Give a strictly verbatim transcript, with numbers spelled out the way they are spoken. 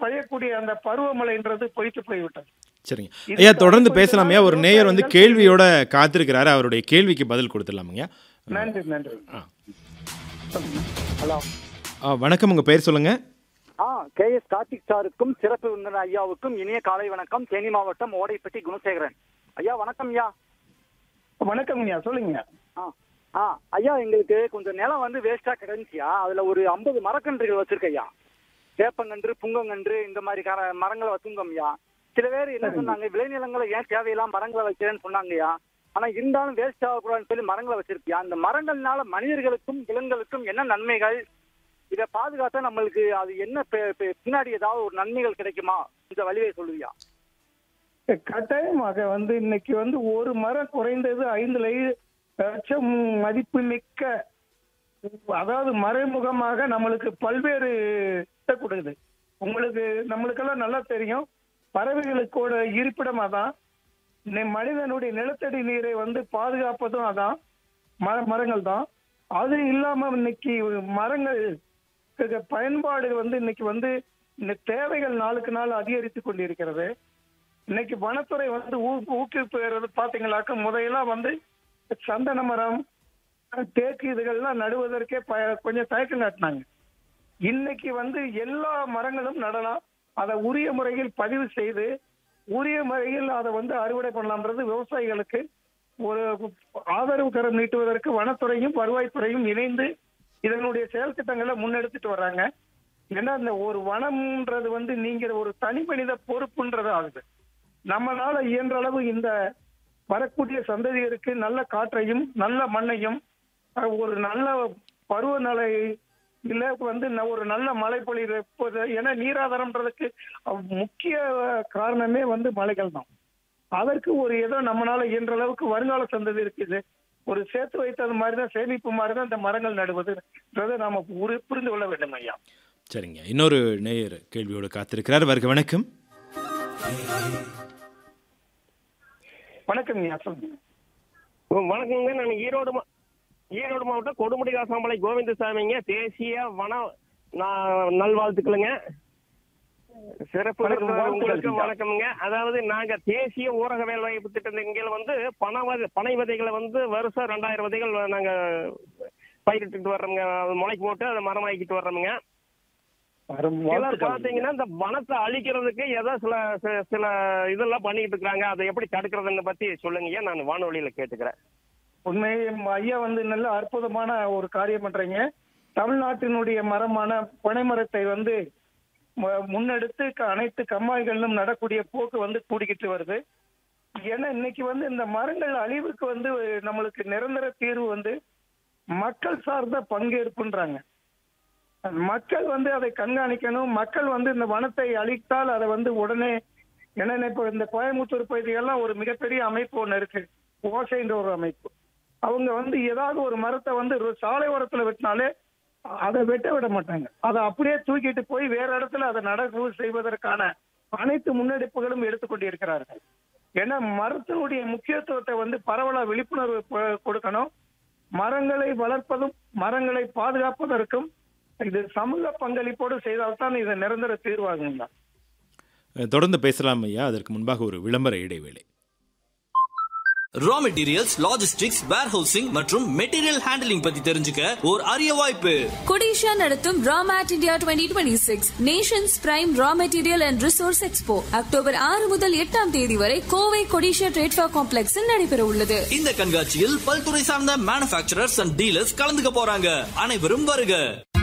பழையக்கூடிய அந்த பருவமழைன்றது பொய்த்து போய்விட்டது. சரிங்க ஐயா, தொடர்ந்து பேசலாம் ஐயா. ஒரு நேயர் வந்து கேள்வியோட காத்திருக்கிறாரு, அவருடைய கேள்விக்கு பதில் கொடுத்துடலாமுங்க. நன்றி நன்றி. ஹலோ வணக்கம், உங்க பெயர் சொல்லுங்க. ஆ கே எஸ் கார்த்திக் சாருக்கும் சிறப்பு விருந்தினர் ஐயாவுக்கும் இனிய காலை வணக்கம். தேனி மாவட்டம் ஓடைப்பட்டி குணசேகரன் ஐயா. வணக்கம் ஐயா. வணக்கம் ஐயா, சொல்லுங்க. ஆ ஆ ஐயா, எங்களுக்கு கொஞ்சம் நிலம் வந்து வேஸ்டா கிடந்துச்சியா, அதுல ஒரு ஐம்பது மரக்கன்றுகள் வச்சிருக்க ஐயா. வேப்பங்கன்று, புங்கங்கன்று இந்த மாதிரி மரங்களை வச்சுருந்தோம் ஐயா. சில பேர் என்ன சொன்னாங்க, விளைநிலங்களை ஏன் தேவையில்லாம் மரங்களை வைக்கிறேன்னு சொன்னாங்கய்யா. ஆனா இருந்தாலும் வேஸ்ட் ஆகக்கூடாதுன்னு சொல்லி மரங்களை வச்சிருக்கியா. அந்த மரங்கள்னால மனிதர்களுக்கும் விலங்குகளுக்கும் என்ன நன்மைகள், இதை பாதுகாத்தா நம்மளுக்கு அது என்ன பின்னாடி ஏதாவது ஒரு நன்மைகள் கிடைக்குமா, இந்த வழியை சொல்லுவியா? கட்டாயமாக வந்து இன்னைக்கு வந்து ஒரு மரம் குறைந்தது ஐந்து லட்சம் மதிப்பு மிக்க, அதாவது மறைமுகமாக நம்மளுக்கு பல்வேறு கொடுக்குது. உங்களுக்கு நம்மளுக்கெல்லாம் நல்லா தெரியும், பறவைகளுக்கோட இருப்பிடம் அதான், மனிதனுடைய நிலத்தடி நீரை வந்து பாதுகாப்பதும் அதான் மர மரங்கள் தான். அது இல்லாம இன்னைக்கு மரங்கள் பயன்பாடு வந்து இன்னைக்கு வந்து இந்த தேவைகள் நாளுக்கு நாள் அதிகரித்து கொண்டிருக்கிறது. இன்னைக்கு வனத்துறை வந்து ஊக்குவிப்பு பாத்தீங்களாக்க, முதையெல்லாம் வந்து சந்தன மரம், தேக்கு இதுகள்லாம் நடுவதற்கே கொஞ்சம் தயக்கம் காட்டினாங்க. இன்னைக்கு வந்து எல்லா மரங்களும் நடலாம், அதை உரிய முறையில் பதிவு செய்து உரிய முறையில் அதை வந்து அறுவடை பண்ணலாம்ன்றது விவசாயிகளுக்கு ஒரு ஆதரவு கரம் நீட்டுவதற்கு வனத்துறையும் வருவாய்த்துறையும் இணைந்து இதனுடைய செயல் திட்டங்களை முன்னெடுத்துட்டு வர்றாங்க. ஏன்னா இந்த ஒரு வனம்ன்றது வந்து நீங்க ஒரு தனி மனித பொறுப்புன்றது ஆகுது. நம்மளால இயன்ற அளவு இந்த வரக்கூடிய சந்ததியருக்கு நல்ல காற்றையும் நல்ல மண்ணையும் ஒரு நல்ல பருவநிலை இல்ல வந்து ஒரு நல்ல மழை பொழிவு, ஏன்னா நீராதாரம்ன்றதுக்கு முக்கிய காரணமே வந்து மலைகள் தான். அதற்கு ஒரு ஏதோ நம்மளால இயன்ற அளவுக்கு வருங்கால சந்ததி இருக்குது ஒரு சேர்த்து வைத்தது மாதிரிதான், சேமிப்பு மாதிரிதான் இந்த மரங்கள் நடுவதுன்றதை நாம புரிந்து கொள்ள வேண்டும் ஐயா. சரிங்க, இன்னொரு நேயர் கேள்வியோடு காத்திருக்கிறார். வருக வணக்கம். வணக்கம் ஐயா, சொல்லுங்க. வணக்கங்க, நான் ஈரோடு ஈரோடு மாவட்டம் கொடுமுடி காசாமலை கோவிந்தசாமிங்க. தேசிய வன நல்வாழ்த்துக்களுங்க. சிறப்பு உங்களுக்கு வணக்கம்ங்க. அதாவது நாங்க தேசிய ஊரக வேலைவாய்ப்பு திட்டங்கள் வந்து பண பனை விதைகளை வந்து வருஷம் ரெண்டாயிரம் விதைகள் நாங்க பயிரிட்டு வர்றோங்க. முளைக்கு போட்டு அதை மரமாக்கிட்டு வர்றோமுங்க. பாத்தீங்கன்னா இந்த வனத்தை அழிக்கிறதுக்கு ஏதோ சில சில இதெல்லாம் பண்ணிட்டு இருக்காங்க, அதை எப்படி தடுக்கிறதுன்னு பத்தி சொல்லுங்க, நான் வானொலியில கேட்டுக்கிறேன். உண்மையே ஐயா வந்து நல்ல அற்புதமான ஒரு காரியம் பண்றீங்க. தமிழ்நாட்டினுடைய மரமான பனைமரத்தை வந்து முன்னெடுத்து அனைத்து கம்மாய்களிலும் நடக்கூடிய போக்கு வந்து கூடிக்கிட்டு வருது. ஏன்னா இன்னைக்கு வந்து இந்த மரங்கள் அழிவுக்கு வந்து நம்மளுக்கு நிரந்தர தீர்வு வந்து மக்கள் சார்ந்த பங்கேற்புன்றாங்க. மக்கள் வந்து அதை கண்காணிக்கணும். மக்கள் வந்து இந்த வனத்தை அழித்தால் அதை வந்து உடனே, ஏன்னா இப்ப இந்த கோயம்புத்தூர் பகுதியெல்லாம் ஒரு மிகப்பெரிய அமைப்பு ஒண்ணு இருக்கு, ஓசைன்ற ஒரு அமைப்பு. அவங்க வந்து ஏதாவது ஒரு மரத்தை வந்து சாலை ஓரத்துல வெட்டினாலே அதை வெட்ட விட மாட்டாங்க, அதை அப்படியே தூக்கிட்டு போய் வேற இடத்துல அதை நடவு செய்வதற்கான அனைத்து முன்னெடுப்புகளும் எடுத்துக்கொண்டிருக்கிறார்கள். ஏன்னா மரத்தினுடைய முக்கியத்துவத்தை வந்து பரவலா விழிப்புணர்வு கொடுக்கணும். மரங்களை வளர்ப்பதும் மரங்களை பாதுகாப்பதற்கும் இது சமூக பங்களிப்போடு செய்தால்தான் இது நிரந்தர தீர்வாகுங்க. தொடர்ந்து பேசலாம் ஐயா, அதற்கு முன்பாக ஒரு விளம்பர இடைவேளை. ரா மெட்டீரியல்ஸ், லாஜிஸ்டிக்ஸ், வேர்ஹவுசிங் மற்றும் மெட்டீரியல் ஹேண்டலிங் பத்தி தெரிஞ்சுக்க ஒரு அரிய வாய்ப்பு. கொடிஷா நடத்தும் ராமேட் India twenty twenty six Nations prime raw material and resource expo October ஆறு முதல் எட்டாம் தேதி வரை கோவை கொடிஷா ட்ரேட் ஃபேர் காம்ப்ளெக்ஸில் நடைபெற உள்ளது. இந்த கண்காட்சியில் பல்துறை சார்ந்த மேனுபேக்சரர்ஸ் அண்ட் டீலர்ஸ் கலந்துக்க போறாங்க. அனைவரும் வருக.